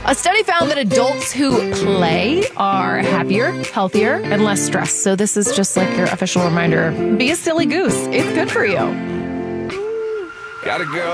A study found that adults who play are happier, healthier, and less stressed. So this is just like your official reminder. Be a silly goose. It's good for you. Gotta go.